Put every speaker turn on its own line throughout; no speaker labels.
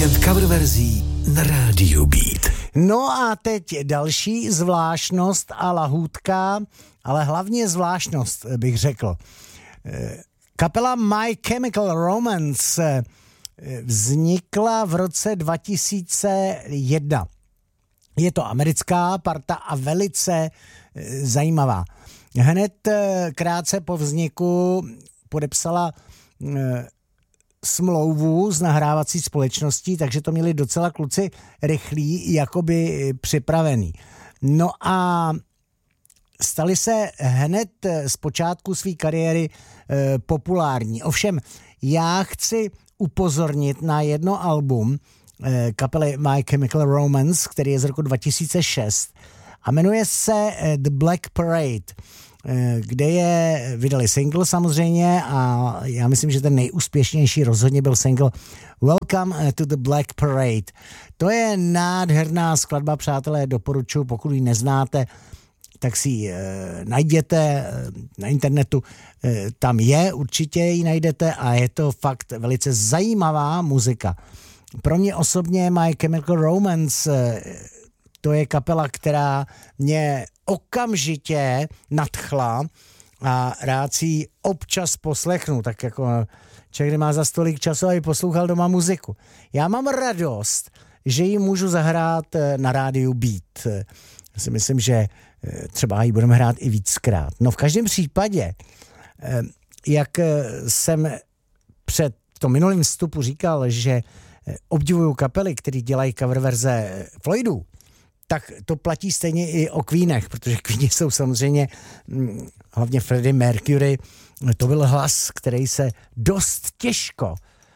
Víkend coververzí na rádiu Beat.
No a teď další zvláštnost a lahůdka, ale hlavně zvláštnost bych řekl. Kapela My Chemical Romance vznikla v roce 2001. Je to americká parta a velice zajímavá. Hned krátce po vzniku podepsala smlouvu s nahrávací společností, takže to měli docela kluci rychlí, jakoby připravený. No a stali se hned z počátku své kariéry populární. Ovšem, já chci upozornit na jedno album kapely My Chemical Romance, který je z roku 2006 a jmenuje se The Black Parade, kde vydali single samozřejmě a já myslím, že ten nejúspěšnější rozhodně byl single Welcome to the Black Parade. To je nádherná skladba, přátelé, doporučuji, pokud ji neznáte, tak si ji najděte na internetu, tam je, určitě ji najdete a je to fakt velice zajímavá muzika. Pro mě osobně My Chemical Romance to je kapela, která mě okamžitě nadchla a rád si ji občas poslechnu, tak jako člověk nemá za stolik času, aby poslouchal doma muziku. Já mám radost, že ji můžu zahrát na rádiu Beat. Já si myslím, že třeba ji budeme hrát i víckrát. No v každém případě, jak jsem před tom minulým vstupu říkal, že obdivuju kapely, které dělají cover verze Floydů, tak to platí stejně i o Queenech, protože Queeni jsou samozřejmě, hlavně Freddie Mercury, to byl hlas, který se dost těžko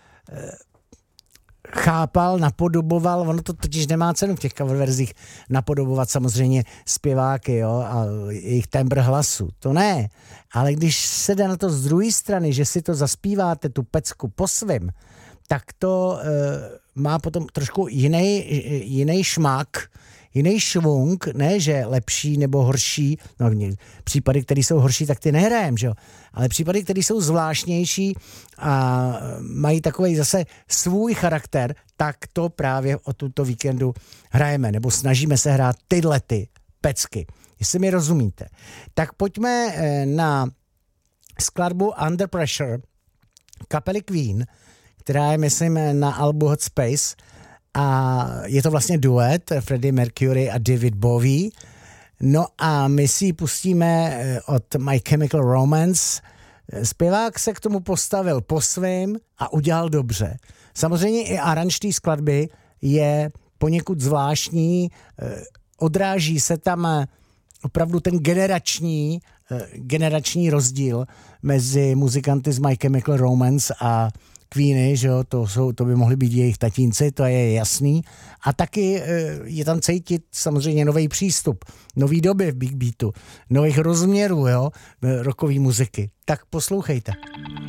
chápal, napodoboval, ono to totiž nemá cenu v těch cover verzích napodobovat samozřejmě zpěváky, jo, a jejich tembr hlasu, to ne, ale když se jde na to z druhé strany, že si to zaspíváte, tu pecku po svým, tak to má potom trošku jiný šmak, jiný švung, ne, že lepší nebo horší, no případy, které jsou horší, tak ty nehrajem, že jo, ale případy, které jsou zvláštnější a mají takovej zase svůj charakter, tak to právě o tuto víkendu hrajeme, nebo snažíme se hrát tyhle ty pecky, jestli mi rozumíte. Tak pojďme na skladbu Under Pressure kapely Queen, která je, myslím, na albu Hot Space a je to vlastně duet Freddie Mercury a David Bowie. No a my si ji pustíme od My Chemical Romance. Zpěvák se k tomu postavil po svým a udělal dobře. Samozřejmě i aranž té skladby je poněkud zvláštní, odráží se tam opravdu ten generační rozdíl mezi muzikanty z My Chemical Romance a Queeny, že jo, to by mohly být jejich tatínci, to je jasný. A taky je tam cítit samozřejmě nový přístup, nový doby v Big Beatu, nových rozměrů, jo, rockové muziky. Tak poslouchejte.